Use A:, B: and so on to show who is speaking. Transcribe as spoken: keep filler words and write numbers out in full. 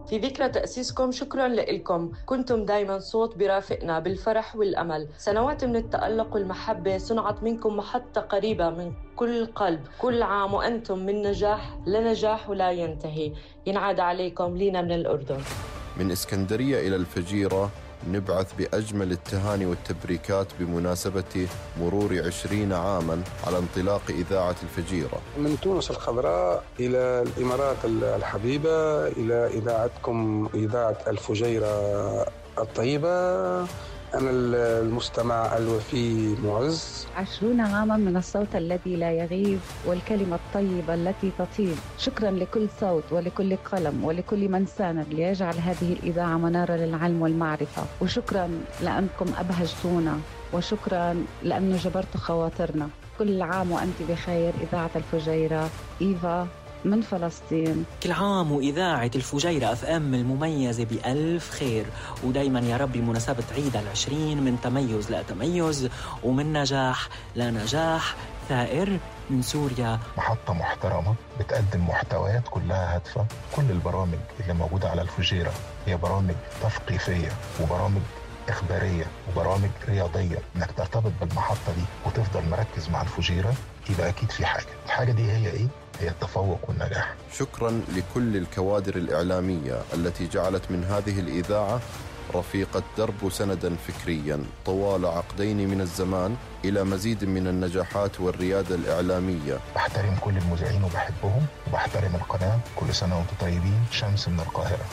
A: في ذكرى تأسيسكم. شكراً لكم، كنتم دايماً صوت برافقنا بالفرح والأمل. سنوات من التألق والمحبة صنعت منكم محطة قريبة من كل قلب. كل عام وأنتم من نجاح لنجاح ولا ينتهي. ينعاد عليكم. لينا من الأردن.
B: من إسكندرية إلى الفجيرة نبعث بأجمل التهاني والتبريكات بمناسبة مرور عشرين عاماً على انطلاق إذاعة الفجيرة.
C: من تونس الخضراء إلى الإمارات الحبيبة، إلى إذاعتكم إذاعة الفجيرة الطيبة. أنا المستمع الوفي معز.
D: عشرون عاما من الصوت الذي لا يغيب والكلمة الطيبة التي تطيب. شكرا لكل صوت ولكل قلم ولكل من ساند ليجعل هذه الإذاعة منارة للعلم والمعرفة. وشكرا لأنكم أبهجتونا، وشكرا لأنه جبرتوا خواطرنا. كل عام وأنت بخير إذاعة الفجيرة. إيفا من فلسطين.
E: كل عام وإذاعة الفجيرة أف أم المميزة بألف خير، ودايما يا رب بمناسبة عيد العشرين من تميز لتميز ومن نجاح لنجاح. ثائر من سوريا.
F: محطة محترمة بتقدم محتويات كلها هادفة. كل البرامج اللي موجودة على الفجيرة هي برامج تثقيفية وبرامج إخبارية وبرامج رياضية. إنك ترتبط بالمحطة دي وتفضل مركز مع الفجيرة يبقى أكيد في حاجة. الحاجة دي هي إيه؟ هي التفوق والنجاح.
B: شكرا لكل الكوادر الإعلامية التي جعلت من هذه الإذاعة رفيقة درب وسندا فكريا طوال عقدين من الزمان إلى مزيد من النجاحات والريادة الإعلامية.
F: بحترم كل المذيعين وبحبهم وبحترم القناة. كل سنة وانتم طيبين. شمس من القاهرة.